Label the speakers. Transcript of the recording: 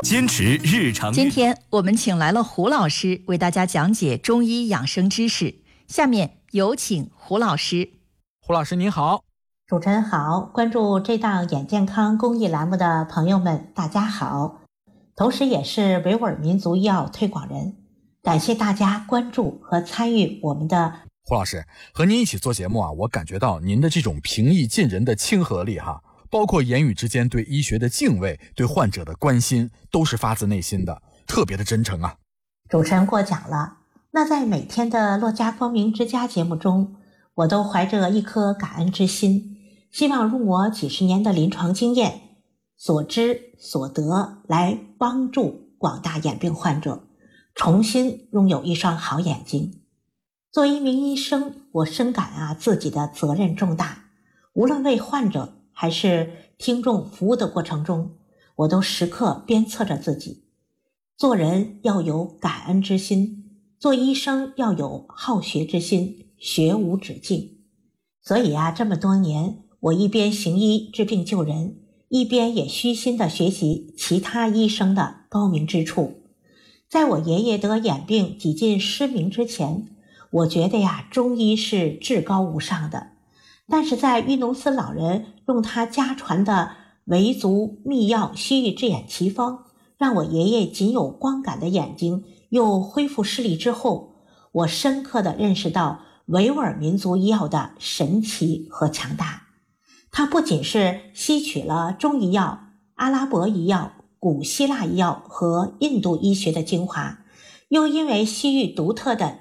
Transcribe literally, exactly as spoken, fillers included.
Speaker 1: 坚持日常。
Speaker 2: 今天我们请来了胡老师为大家讲解中医养生知识，下面有请胡老师。
Speaker 3: 胡老师您好。
Speaker 4: 主持人好，关注这档眼健康公益栏目的朋友们大家好，同时也是维吾尔民族医药推广人，感谢大家关注和参与我们的。
Speaker 3: 胡老师和您一起做节目啊，我感觉到您的这种平易近人的亲和力哈，包括言语之间对医学的敬畏，对患者的关心，都是发自内心的，特别的真诚啊。
Speaker 4: 主持人过奖了。那在每天的乐家光明之家节目中，我都怀着一颗感恩之心，希望用我几十年的临床经验所知所得来帮助广大眼病患者重新拥有一双好眼睛。作为一名医生，我深感啊自己的责任重大，无论为患者还是听众服务的过程中，我都时刻鞭策着自己。做人要有感恩之心，做医生要有好学之心，学无止境。所以啊，这么多年，我一边行医治病救人，一边也虚心地学习其他医生的高明之处。在我爷爷得眼病几近失明之前，我觉得呀，中医是至高无上的。但是在玉农寺老人用他家传的维族秘药西域治眼奇方，让我爷爷仅有光感的眼睛又恢复视力之后，我深刻地认识到维吾尔民族医药的神奇和强大。它不仅是吸取了中医药、阿拉伯医药、古希腊医药和印度医学的精华，又因为西域独特的